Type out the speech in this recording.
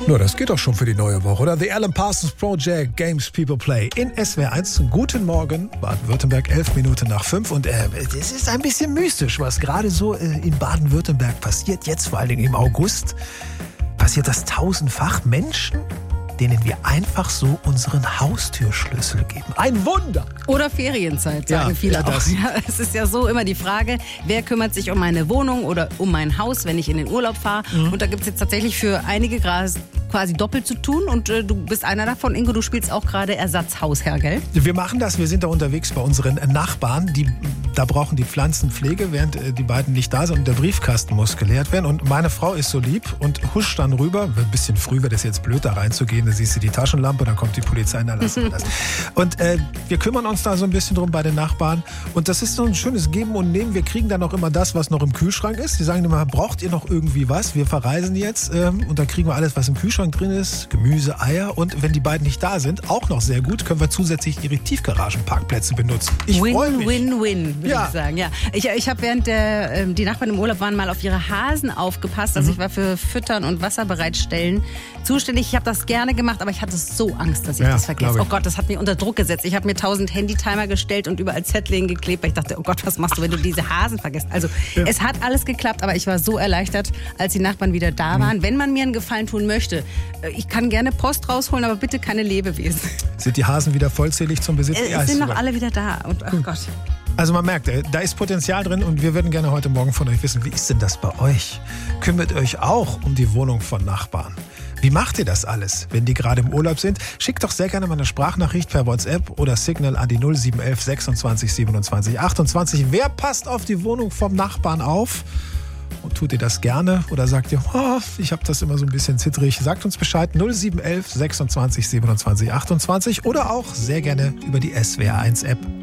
Nur das geht doch schon für die neue Woche, oder? The Alan Parsons Project, Games People Play in SWR1. Guten Morgen, Baden-Württemberg, 5:11. Und es ist ein bisschen mystisch, was gerade so in Baden-Württemberg passiert. Jetzt vor allen Dingen im August passiert das tausendfach. Menschen, denen wir einfach so unseren Haustürschlüssel geben. Ein Wunder! Oder Ferienzeit, sagen viele auch. Ja, es ist ja so immer die Frage, wer kümmert sich um meine Wohnung oder um mein Haus, wenn ich in den Urlaub fahre. Und da gibt es jetzt tatsächlich für einige quasi doppelt zu tun. Und du bist einer davon, Ingo, du spielst auch gerade Ersatzhausherr, gell? Wir machen das, wir sind da unterwegs bei unseren Nachbarn. Da brauchen die Pflanzen Pflege, während die beiden nicht da sind und der Briefkasten muss geleert werden. Und meine Frau ist so lieb und huscht dann rüber. Ein bisschen früh wäre das jetzt blöd, da reinzugehen. Da siehst du die Taschenlampe, dann kommt die Polizei, dann lassen wir das. Und wir kümmern uns da so ein bisschen drum bei den Nachbarn. Und das ist so ein schönes Geben und Nehmen. Wir kriegen dann auch immer das, was noch im Kühlschrank ist. Die sagen immer, braucht ihr noch irgendwie was? Wir verreisen jetzt und dann kriegen wir alles, was im Kühlschrank drin ist. Gemüse, Eier. Und wenn die beiden nicht da sind, auch noch sehr gut, können wir zusätzlich ihre Tiefgaragenparkplätze benutzen. Ich freue mich. Win-win-win, würde ich sagen. Ja. Ich habe während die Nachbarn im Urlaub waren, mal auf ihre Hasen aufgepasst. Also ich war für Füttern und Wasser bereitstellen zuständig. Ich habe das gerne gemacht, aber ich hatte so Angst, dass ich das vergesse. Oh Gott, das hat mich unter Druck gesetzt. Ich habe mir 1000 Handytimer gestellt und überall Zettel hingeklebt, weil ich dachte, oh Gott, was machst du, wenn du diese Hasen vergisst? Also es hat alles geklappt, aber ich war so erleichtert, als die Nachbarn wieder da waren. Wenn man mir einen Gefallen tun möchte, ich kann gerne Post rausholen, aber bitte keine Lebewesen. Sind die Hasen wieder vollzählig zum Besitz? Sind noch alle wieder da. Und oh Gott. Also man merkt, da ist Potenzial drin und wir würden gerne heute Morgen von euch wissen, wie ist denn das bei euch? Kümmert euch auch um die Wohnung von Nachbarn? Wie macht ihr das alles, wenn die gerade im Urlaub sind? Schickt doch sehr gerne mal eine Sprachnachricht per WhatsApp oder Signal an die 0711 26 27 28. Wer passt auf die Wohnung vom Nachbarn auf? Und tut ihr das gerne oder sagt ihr, ich habe das immer so ein bisschen zittrig? Sagt uns Bescheid, 0711 26 27 28 oder auch sehr gerne über die SWR1 App.